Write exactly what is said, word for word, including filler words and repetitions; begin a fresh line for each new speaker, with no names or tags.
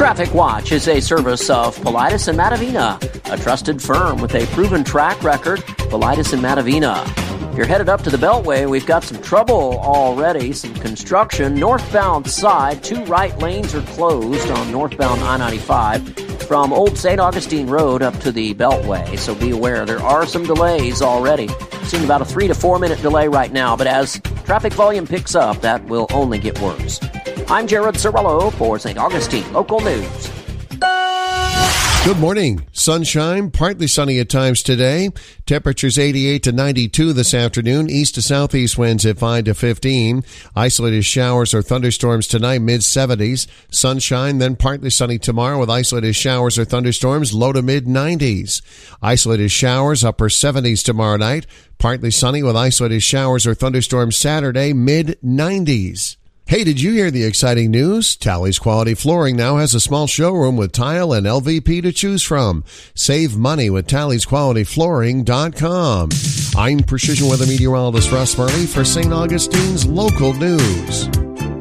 Traffic Watch is a service of Paulides and Matavina, a trusted firm with a proven track record. Paulides and Matavina. If you're headed up to the Beltway, we've got some trouble already, some construction. Northbound side, two right lanes are closed on northbound I ninety-five from Old Saint Augustine Road up to the Beltway, so be aware. There are some delays already. Seeing about a three to four minute delay right now, but as traffic volume picks up, that will only get worse. I'm Jared Cirillo for Saint Augustine Local News.
Good morning. Sunshine, partly sunny at times today. Temperatures eighty-eight to ninety-two this afternoon. East to southeast winds at five to fifteen. Isolated showers or thunderstorms tonight, mid seventies. Sunshine, then partly sunny tomorrow with isolated showers or thunderstorms, low to mid nineties. Isolated showers, upper seventies tomorrow night. Partly sunny with isolated showers or thunderstorms Saturday, mid nineties. Hey, did you hear the exciting news? Tally's Quality Flooring now has a small showroom with tile and L V P to choose from. Save money with Tally's Quality Flooring dot com. I'm Precision Weather Meteorologist Russ Murley for Saint Augustine's Local News.